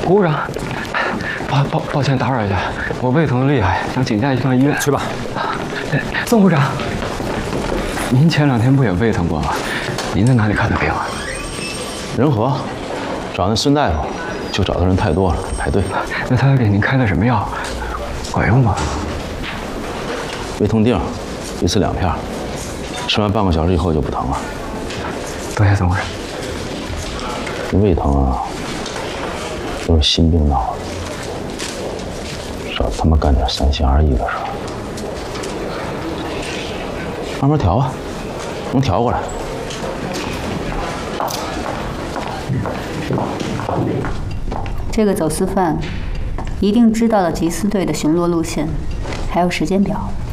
鼓掌。抱歉打扰一下，我胃疼得厉害，想请假去趟医院。 去吧。 宋部长，您前2天不也胃疼过吗？您在哪里看的病啊？ 仁和，找那孙大夫，就找的人太多了，排队。 那他给您开的什么药？管用吗？ 胃痛定，一次2片，吃完半个小时以后就不疼了。 多谢宋部长。 这胃疼啊，都是心病闹的。 少他妈干点3心2意的事儿，慢慢调啊，能调过来。 这个走私犯一定知道了缉私队的巡逻路线，还有时间表。